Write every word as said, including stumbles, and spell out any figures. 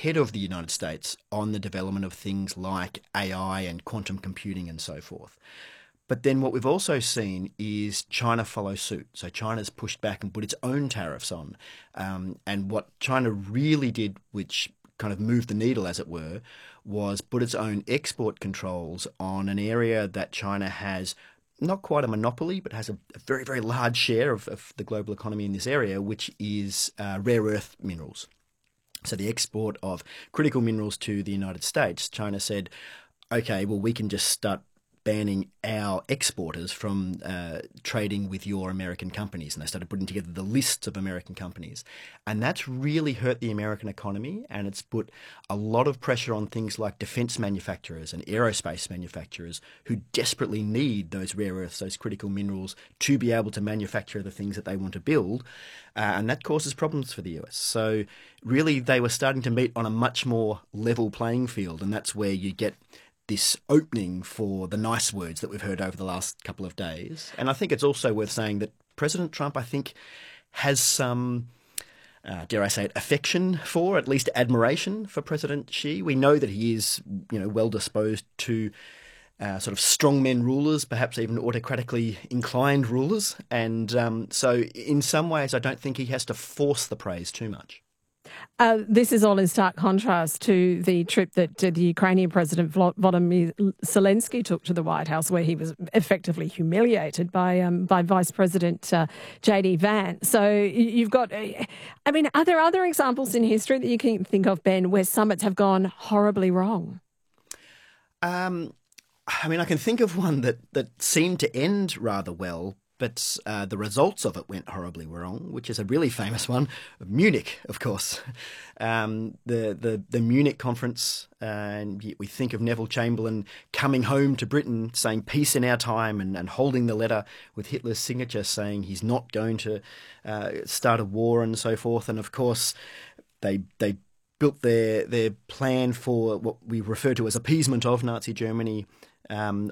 ahead of the United States on the development of things like A I and quantum computing and so forth. But then what we've also seen is China follow suit. So China's pushed back and put its own tariffs on. Um, and what China really did, which kind of moved the needle, as it were, was put its own export controls on an area that China has not quite a monopoly, but has a, a very, very large share of, of the global economy in this area, which is uh, rare earth minerals. So the export of critical minerals to the United States, China said, okay, well, we can just start banning our exporters from uh, trading with your American companies. And they started putting together the lists of American companies. And that's really hurt the American economy, and it's put a lot of pressure on things like defense manufacturers and aerospace manufacturers who desperately need those rare earths, those critical minerals, to be able to manufacture the things that they want to build. Uh, and that causes problems for the U S. So really they were starting to meet on a much more level playing field, and that's where you get this opening for the nice words that we've heard over the last couple of days. And I think it's also worth saying that President Trump, I think, has some, uh, dare I say it, affection for, at least admiration for President Xi. We know that he is, you know, well disposed to uh, sort of strongmen rulers, perhaps even autocratically inclined rulers. And um, so in some ways, I don't think he has to force the praise too much. Uh, this is all in stark contrast to the trip that uh, the Ukrainian President Volodymyr Zelensky took to the White House, where he was effectively humiliated by um, by Vice President uh, J D Vance. So you've got, I mean, are there other examples in history that you can think of, Ben, where summits have gone horribly wrong? Um, I mean, I can think of one that, that seemed to end rather well, but uh, the results of it went horribly wrong, which is a really famous one. Munich, of course. Um, the, the, the Munich conference, uh, and we think of Neville Chamberlain coming home to Britain saying peace in our time, and, and holding the letter with Hitler's signature saying he's not going to uh, start a war and so forth. And of course, they they built their, their plan for what we refer to as appeasement of Nazi Germany Um,